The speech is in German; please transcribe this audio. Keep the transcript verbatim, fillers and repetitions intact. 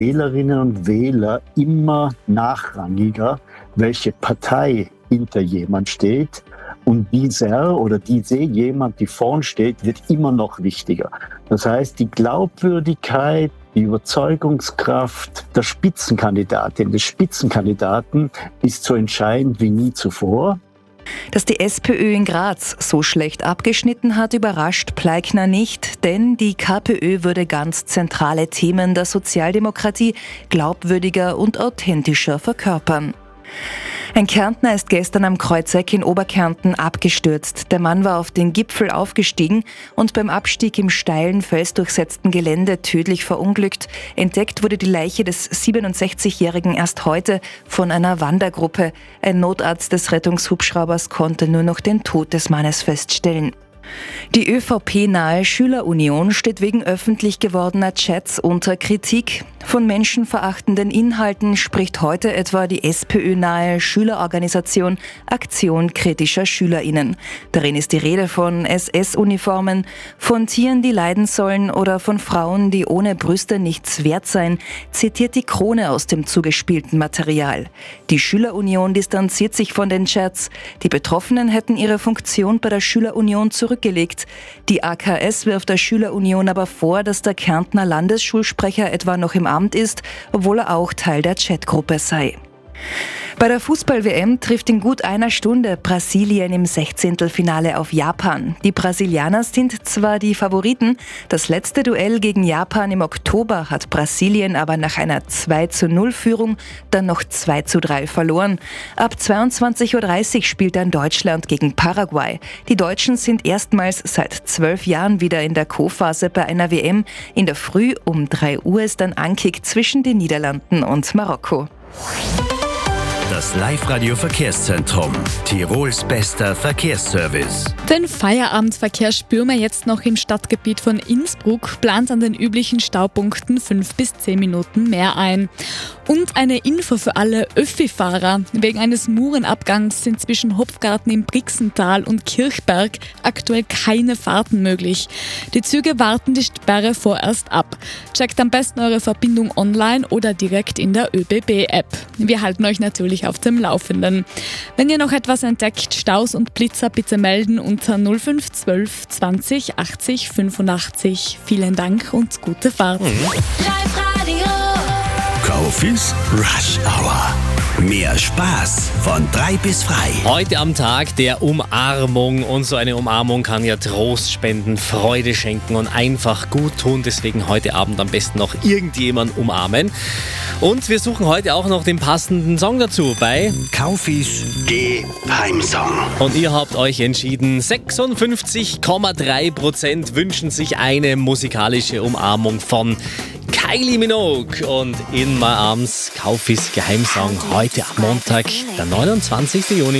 Wählerinnen und Wähler immer nachrangiger, welche Partei hinter jemand steht. Und dieser oder diese jemand, die vorn steht, wird immer noch wichtiger. Das heißt, die Glaubwürdigkeit, die Überzeugungskraft der Spitzenkandidatin, des Spitzenkandidaten ist so entscheidend wie nie zuvor. Dass die SPÖ in Graz so schlecht abgeschnitten hat, überrascht Pleikner nicht, denn die KPÖ würde ganz zentrale Themen der Sozialdemokratie glaubwürdiger und authentischer verkörpern. Ein Kärntner ist gestern am Kreuzeck in Oberkärnten abgestürzt. Der Mann war auf den Gipfel aufgestiegen und beim Abstieg im steilen, felsdurchsetzten Gelände tödlich verunglückt. Entdeckt wurde die Leiche des siebenundsechzigjährigen erst heute von einer Wandergruppe. Ein Notarzt des Rettungshubschraubers konnte nur noch den Tod des Mannes feststellen. Die ÖVP-nahe Schülerunion steht wegen öffentlich gewordener Chats unter Kritik. Von menschenverachtenden Inhalten spricht heute etwa die SPÖ-nahe Schülerorganisation Aktion kritischer SchülerInnen. Darin ist die Rede von S S-Uniformen, von Tieren, die leiden sollen oder von Frauen, die ohne Brüste nichts wert seien, zitiert die Krone aus dem zugespielten Material. Die Schülerunion distanziert sich von den Chats. Die Betroffenen hätten ihre Funktion bei der Schülerunion zurückgelegt. Die A K S wirft der Schülerunion aber vor, dass der Kärntner Landesschulsprecher etwa noch im Amt ist, obwohl er auch Teil der Chatgruppe sei. Bei der Fußball-W M trifft in gut einer Stunde Brasilien im Sechzehntelfinale auf Japan. Die Brasilianer sind zwar die Favoriten, das letzte Duell gegen Japan im Oktober hat Brasilien aber nach einer zwei zu null Führung dann noch zwei zu drei verloren. Ab zweiundzwanzig Uhr dreißig spielt dann Deutschland gegen Paraguay. Die Deutschen sind erstmals seit zwölf Jahren wieder in der Co-Phase bei einer W M. In der Früh um drei Uhr ist dann Ankick zwischen den Niederlanden und Marokko. Das Live-Radio-Verkehrszentrum. Tirols bester Verkehrsservice. Den Feierabendverkehr spüren wir jetzt noch im Stadtgebiet von Innsbruck, plant an den üblichen Staupunkten fünf bis zehn Minuten mehr ein. Und eine Info für alle Öffi-Fahrer. Wegen eines Murenabgangs sind zwischen Hopfgarten im Brixental und Kirchberg aktuell keine Fahrten möglich. Die Züge warten die Sperre vorerst ab. Checkt am besten eure Verbindung online oder direkt in der Ö B B-App. Wir halten euch natürlich auf dem Laufenden. Wenn ihr noch etwas entdeckt, Staus und Blitzer bitte melden unter null fünf eins zwei zwanzig achtzig fünfundachtzig. Vielen Dank und gute Fahrt. Live-Radio. Kaufis Rush Hour. Mehr Spaß von drei bis frei. Heute am Tag der Umarmung. Und so eine Umarmung kann ja Trost spenden, Freude schenken und einfach gut tun. Deswegen heute Abend am besten noch irgendjemanden umarmen. Und wir suchen heute auch noch den passenden Song dazu bei Kaufis Geheimsong. Und ihr habt euch entschieden, sechsundfünfzig Komma drei Prozent wünschen sich eine musikalische Umarmung von Kylie Minogue und In My Arms. Kaufis Geheimsong heute am Montag, der neunundzwanzigsten Juni.